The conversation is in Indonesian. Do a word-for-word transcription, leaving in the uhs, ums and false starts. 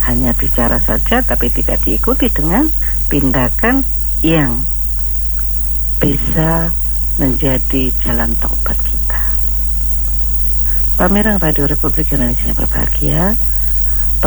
hanya bicara saja tapi tidak diikuti dengan tindakan yang bisa menjadi jalan taubat kita. Pemirsa Radio Republik Indonesia yang berbahagia,